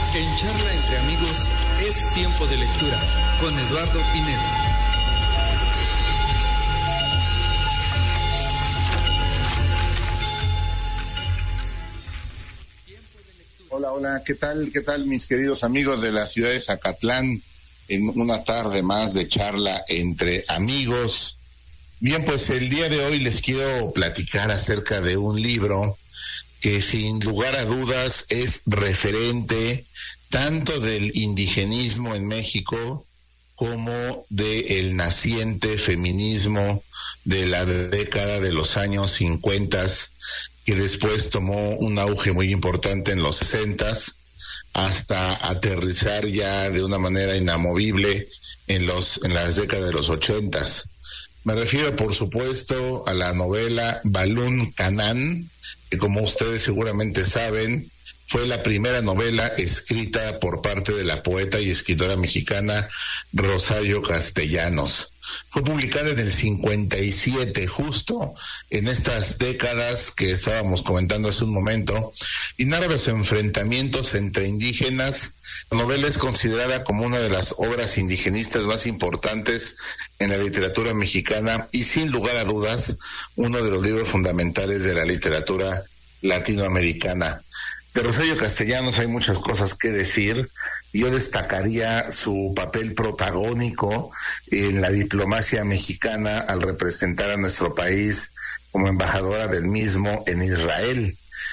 En Charla entre Amigos es tiempo de lectura con Eduardo Pinedo. Hola, ¿qué tal mis queridos amigos de la ciudad de Zacatlán? En una tarde más de charla entre amigos. Bien, pues el día de hoy les quiero platicar acerca de un libro que sin lugar a dudas es referente tanto del indigenismo en México como del naciente feminismo de la década de los años 50, que después tomó un auge muy importante en los 60, hasta aterrizar ya de una manera inamovible en las décadas de los 80. Me refiero, por supuesto, a la novela Balún Canán, que como ustedes seguramente saben, fue la primera novela escrita por parte de la poeta y escritora mexicana Rosario Castellanos. Fue publicada en el 57, justo en estas décadas que estábamos comentando hace un momento, y narra los enfrentamientos entre indígenas. La novela es considerada como una de las obras indigenistas más importantes en la literatura mexicana y sin lugar a dudas uno de los libros fundamentales de la literatura latinoamericana. De Rosario Castellanos hay muchas cosas que decir. Yo destacaría su papel protagónico en la diplomacia mexicana al representar a nuestro país como embajadora del mismo en Israel.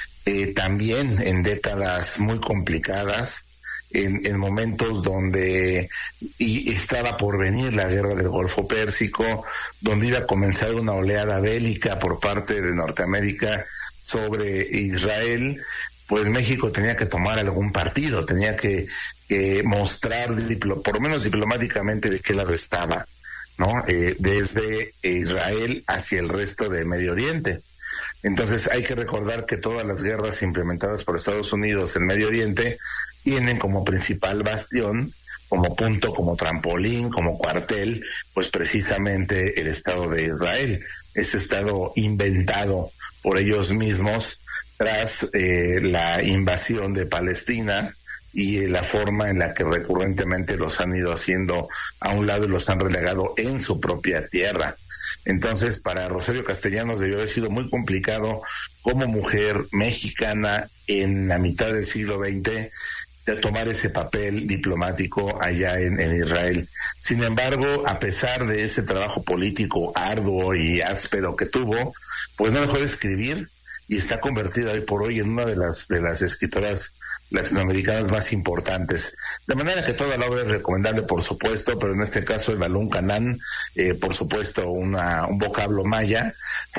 También en décadas muy complicadas, en momentos donde estaba por venir la guerra del Golfo Pérsico, donde iba a comenzar una oleada bélica por parte de Norteamérica sobre Israel, pues México tenía que tomar algún partido, tenía que mostrar, por lo menos diplomáticamente, de qué lado estaba, ¿no? Desde Israel hacia el resto de Medio Oriente. Entonces hay que recordar que todas las guerras implementadas por Estados Unidos en Medio Oriente tienen como principal bastión, como punto, como trampolín, como cuartel, pues precisamente el Estado de Israel, ese Estado inventado por ellos mismos tras la invasión de Palestina y la forma en la que recurrentemente los han ido haciendo a un lado y los han relegado en su propia tierra. Entonces, para Rosario Castellanos debió haber sido muy complicado como mujer mexicana en la mitad del siglo XX de tomar ese papel diplomático allá en Israel. Sin embargo, a pesar de ese trabajo político arduo y áspero que tuvo, pues no dejó de escribir y está convertida hoy por hoy en una de las escritoras latinoamericanas más importantes. De manera que toda la obra es recomendable, por supuesto, pero en este caso el Balún Canán, por supuesto un vocablo maya,